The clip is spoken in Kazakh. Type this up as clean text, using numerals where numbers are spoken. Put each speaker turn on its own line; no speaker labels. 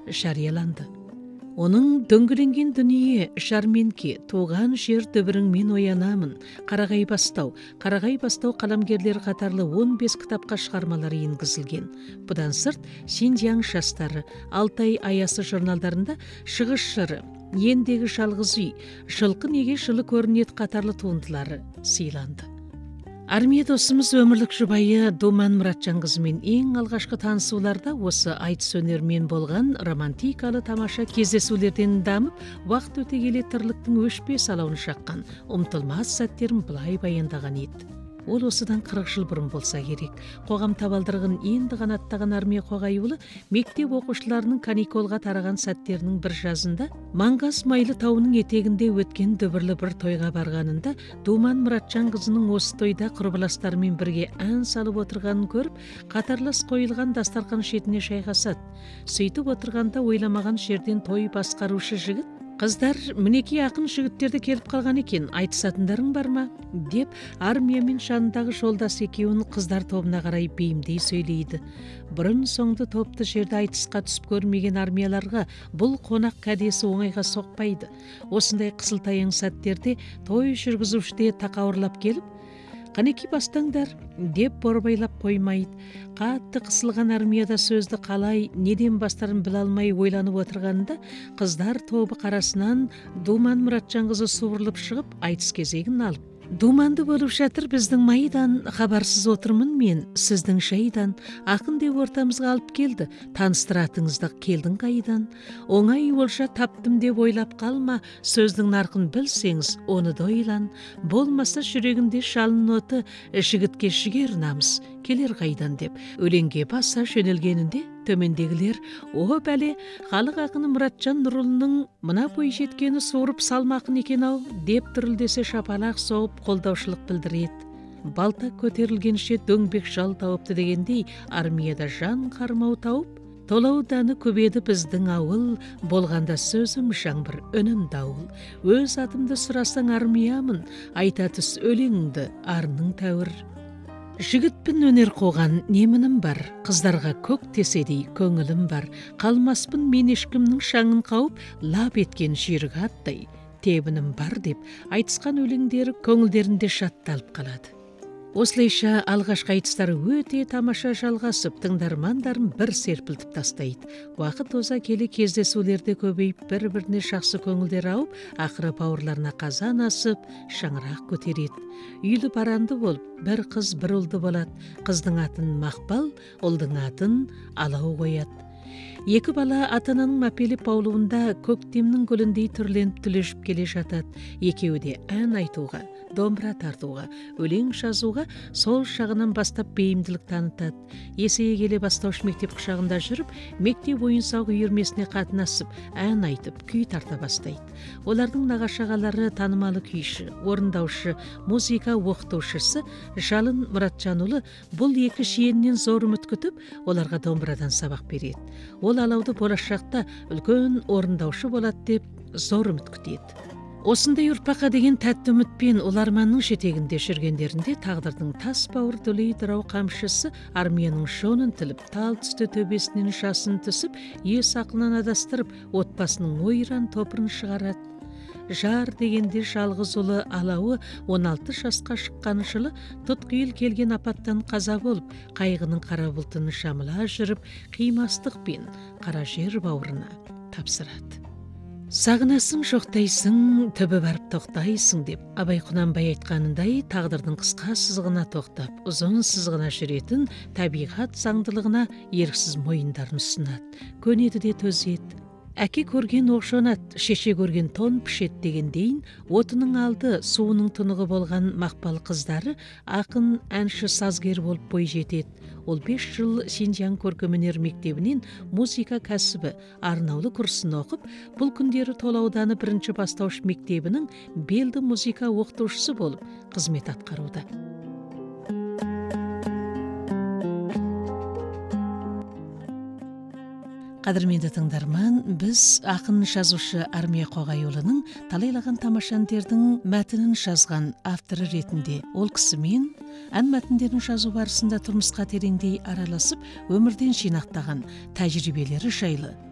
жарияланды. Оның дөңгеленген дүние шарменке, туған жер дүбіріңмен оянамын, қарағай бастау қаламгерлері қатарлы 15 кітапқа шығармалары енгізілген. Бұдан сырт Синьцзян жастары, Алтай аясы журналдарында шығыс жыры, ендегі жалғыз үй, жылқы неге жылы көрінеді қатарлы туындылары сыйланды. Армия досымыз өмірлік жұбайы Думан Мұратжанқызымен ең алғашқы танысуларда осы айтыс өнермен болған романтикалы тамаша кездесулерден дамып, уақыт өте келе тірліктің өшпес алауын шаққан ұмытылмас сәттерін былай баяндаған еді. Ол осыдан 40 жыл бұрын болса керек. Қоғам табалдырығын енді ғана аттаған Армия Қоғайұлы мектеп оқушыларының каниколға тараған сәттерінің бір жазында Маңғаз Майлы тауының етегінде өткен дүбірлі бір тойға барғанында Думан Мұратжанқызының осы тойда құрбыластарымен бірге ән салып отырғанын көріп, қатарлас қойылған дастархан шетіне шайғасады. Сөйтіп отырғанда ойламаған жерден той басқарушы жігіт: «Қыздар, мінекей ақын жігіттерді келіп қалған екен, айтысатындарың бар ма?» деп армия мен жанындағы жолдас екеуін қыздар тобына қарай бейімдей сөйлейді. Бұрын соңды топты жерде айтысқа түсіп көрмеген армияларға бұл қонақ кәдесі оңайға соқпайды. Осындай қысылтаяң сәттерде той жүргізуші де тақауырлап келіп: «Қанеки бастаңдар» деп борбайлап қоймайды. Қатты қысылған армияда сөзді қалай, неден бастарын біле алмай ойланып отырғанда, қыздар тобы қарасынан Думан Мұратжанқызы суырылып шығып, айтыс кезегін алып: «Думанды болып жатыр біздің майдан, хабарсыз отырмын мен сіздің шайдан. Ақын деп ортамызға алып келді, таныстыратыңызды келдің қайдан? Оңай олжа таптым деп ойлап қалма, сөздің нарқын білсеңіз, оны дойлан. Болмаса жүрегінде жалын оты, жігітке жігер намыс келер қайдан» деп өлеңге баса жөнелгенінде төмендегілер: «О бәле, халық ақыны Мұратжан Нұрұлының мына бой жеткені суырып салмақын екен-ау» деп дүрілдесе шапалақ соғып қолдаушылық білдіреді. Балта көтерілгенше дөңбек жал тауыпты дегендей, армияда жан қармау тауып, толауданы көбеді біздің ауыл, болғанда сөзім жаңбыр, үнім дауыл. Өз атымды сұрасаң армиямын, айта түс өлеңіңді, арының тәуір. Жігітпін өнер қоған немінім бар, қыздарға көк теседей көңілім бар. Қалмаспын мен ешкімнің шаңын қауып, лап еткен жүйрік аттай тебінім бар деп айтысқан өлеңдері көңілдерінде жатталып қалады. Осылайша алғашқы айтыстары өте тамаша жалғасып, тыңдармандарын бір серпілтіп тастайды. Уақыт оза келе кездесулерде көбейіп, бір-біріне жақсы көңілдер ауып, ақыры бауырларына қазан асып, шаңырақ көтереді. Үйлі баранды болып, бір қыз бір ұлды болады. Қыздың атын Мақпал, ұлдың атын Алау қояды. Екі бала ата-ананың мәпелеп баулуында көктемнің гүліндей түрленіп түлешіп келе жатады. Екеуі де ән айтуға, домбыра тартуға, өлең жазуға сол шағынан бастап бейімділік танытады. Есейе келе бастауыш мектеп құшағында жүріп, мектеп ойын-сауық үйірмесіне қатынасып, ән айтып, күй тарта бастайды. Олардың нағашағалары танымалы күйші, орындаушы, музыка оқытушысы Жалын Мұратжанұлы бұл екі шиеннен зор үміт күтіп, оларға домбырадан сабақ береді. Ол Алауды болашақта үлкен орындаушы болады деп зор үміт күтеді. Осындай ұрпаққа деген тәтті үмітпен ол арманның жетегінде жүргендерінде тағдырдың тас бауыр дүлей дырау қамшысы армияның жонын тіліп, тал түсті төбесінен жасын түсіп, ес ақылынан адастырып, отбасының ойран топырын шығарады. Жар дегенде жалғыз ұлы Алауы 16 жасқа шыққан жылы тұтқиыл келген апаттан қаза болып, қайғының қара бұлтын жамыла жүріп, қимастықпен қара жер бауырына тапсырады. Сағынасың жоқтайсың, түбі барып тоқтайсың деп Абай Құнанбай айтқанындай, тағдырдың қысқа сызығына тоқтап, ұзын сызығына жүретін табиғат заңдылығына еріксіз мойындарын ұсынады, көнеді де төзеді. Әке көрген оқшонат, шеше көрген тон пішет дегендейін, отының алды, суының тұнығы болған Мақпал қыздары ақын, әнші, сазгер болып бой жетеді. Ол 5 жыл Синьцзян көркемөнер мектебінен музыка кәсібі арнаулы курсын оқып, бұл күндері Толауданы 1-ші бастауыш мектебінің белді музыка оқытушысы болып қызмет атқаруда. Қадірменді тыңдарман, біз ақын жазушы Армия Қоғайұлының талайлаған тамаша әндердің мәтінін жазған авторы ретінде ол кісімен ән мәтіндерін жазу барысында тұрмысқа тереңдей араласып, өмірден жинақтаған тәжірибелері жайлы